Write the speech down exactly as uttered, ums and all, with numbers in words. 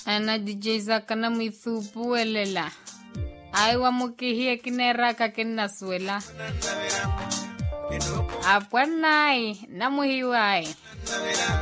Ana D J Zaka na mithupu elela. Ai wa mukihie kineraka kinasuela. Apwanai na muhiwai.